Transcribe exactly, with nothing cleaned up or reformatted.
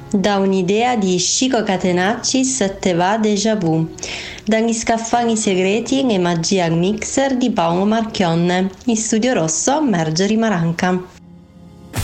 Da un'idea di Chico Catenaccis te va déjà vu. Dagli scaffali segreti e magia al mixer di Paolo Marchionne. In studio rosso Marjorie Maranca.